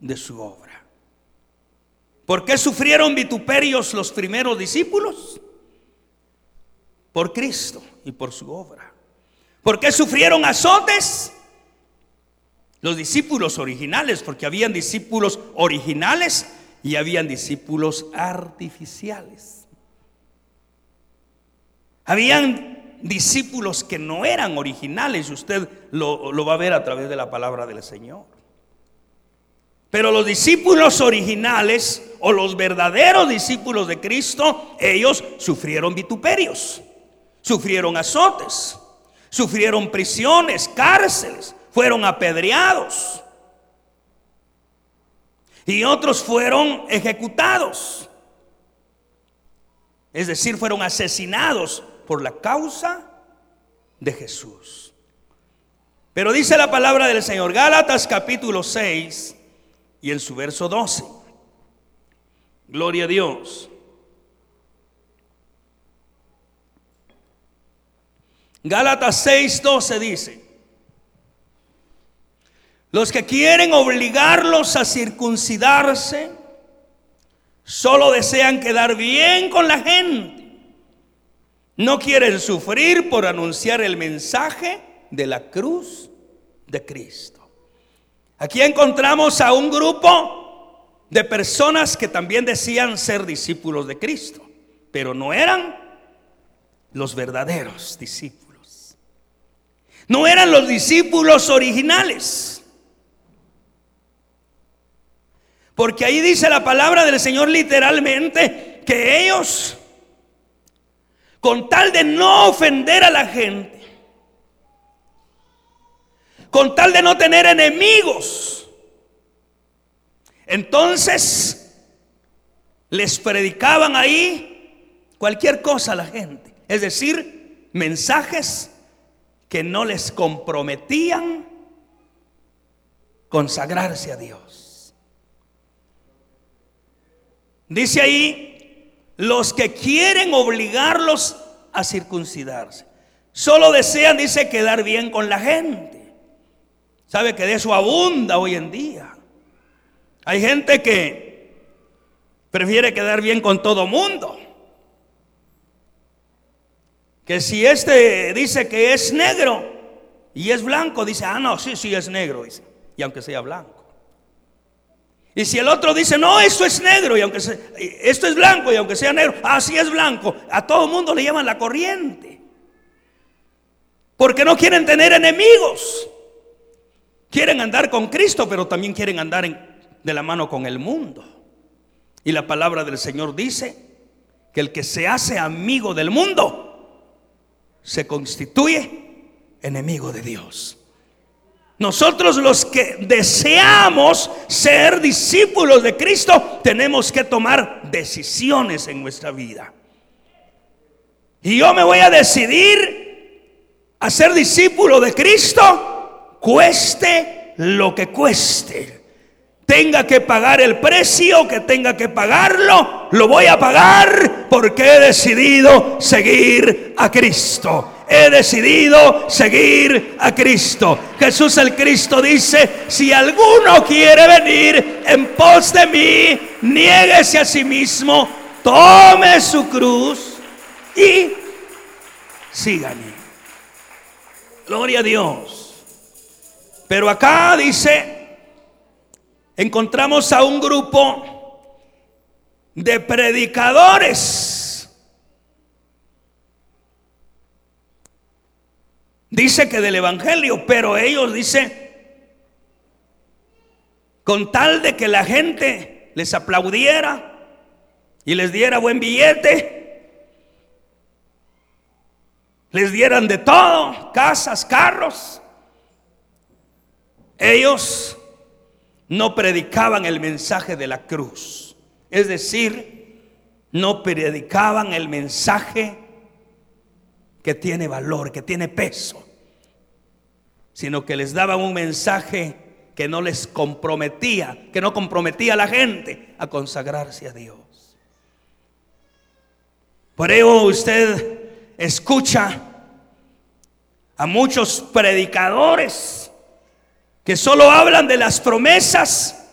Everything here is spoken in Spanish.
de su obra. ¿Por qué sufrieron vituperios los primeros discípulos? Por Cristo y por su obra. ¿Por qué sufrieron azotes? Los discípulos originales, porque habían discípulos originales y habían discípulos artificiales. Habían discípulos que no eran originales, usted lo va a ver a través de la palabra del Señor. Pero los discípulos originales o los verdaderos discípulos de Cristo, ellos sufrieron vituperios, sufrieron azotes, sufrieron prisiones, cárceles, fueron apedreados y otros fueron ejecutados, es decir, fueron asesinados por la causa de Jesús. Pero dice la palabra del Señor, Gálatas capítulo 6 y en su verso 12, gloria a Dios. Gálatas 6:12 dice: los que quieren obligarlos a circuncidarse solo desean quedar bien con la gente, no quieren sufrir por anunciar el mensaje de la cruz de Cristo. Aquí encontramos a un grupo de personas que también decían ser discípulos de Cristo, pero no eran los verdaderos discípulos. No eran los discípulos originales. Porque ahí dice la palabra del Señor literalmente que ellos, con tal de no ofender a la gente, con tal de no tener enemigos, entonces les predicaban ahí cualquier cosa a la gente. Es decir, mensajes que no les comprometían consagrarse a Dios. Dice ahí, los que quieren obligarlos a circuncidarse solo desean, dice, quedar bien con la gente. Sabe que de eso abunda hoy en día. Hay gente que prefiere quedar bien con todo mundo. Que si este dice que es negro y es blanco, dice, ah, no, sí es negro, dice, y aunque sea blanco. Y si el otro dice, no, esto es negro, y aunque sea, esto es blanco, y aunque sea negro, ah, sí es blanco, a todo mundo le llaman la corriente. Porque no quieren tener enemigos. Quieren andar con Cristo, pero también quieren andar de la mano con el mundo. Y la palabra del Señor dice que el que se hace amigo del mundo se constituye enemigo de Dios. Nosotros, los que deseamos ser discípulos de Cristo, tenemos que tomar decisiones en nuestra vida. Y yo me voy a decidir a ser discípulo de Cristo, cueste lo que cueste. Tenga que pagar el precio que tenga que pagarlo, lo voy a pagar porque he decidido seguir a Cristo. He decidido seguir a Cristo. Jesús el Cristo dice, si alguno quiere venir en pos de mí, niéguese a sí mismo, tome su cruz y sígame. Gloria a Dios. Pero acá dice, encontramos a un grupo de predicadores. Dice que del evangelio, pero ellos dicen, con tal de que la gente les aplaudiera y les diera buen billete, les dieran de todo, casas, carros, ellos no predicaban el mensaje de la cruz. Es decir, no predicaban el mensaje que tiene valor, que tiene peso, sino que les daban un mensaje que no les comprometía, que no comprometía a la gente a consagrarse a Dios. Por ello usted escucha a muchos predicadores que solo hablan de las promesas